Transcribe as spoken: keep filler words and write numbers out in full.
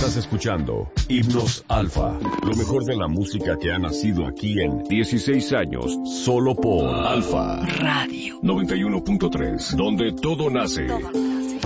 Estás escuchando Himnos Alfa, lo mejor de la música que ha nacido aquí en dieciséis años, solo por Alfa Radio noventa y uno punto tres, donde todo nace. Todo nace.